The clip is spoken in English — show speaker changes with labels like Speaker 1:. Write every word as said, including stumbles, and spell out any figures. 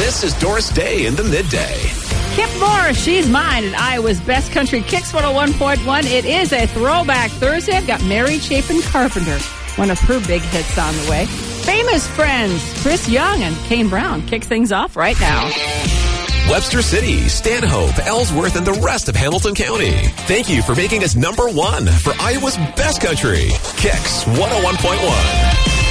Speaker 1: This is Doris Day in the Midday.
Speaker 2: Kip Moore, She's Mine at Iowa's Best Country Kicks one oh one point one. It is a throwback Thursday. I've got Mary Chapin Carpenter, one of her big hits on the way. Famous Friends, Chris Young and Kane Brown kick things off right now.
Speaker 1: Webster City, Stanhope, Ellsworth, and the rest of Hamilton County. Thank you for making us number one for Iowa's Best Country. Kicks one oh one point one.